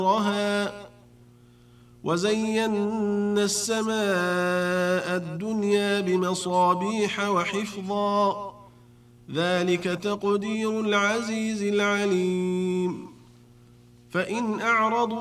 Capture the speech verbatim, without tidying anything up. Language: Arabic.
وزينا السماء الدنيا بمصابيح وحفظا ذلك تقدير العزيز العليم فإن أعرضوا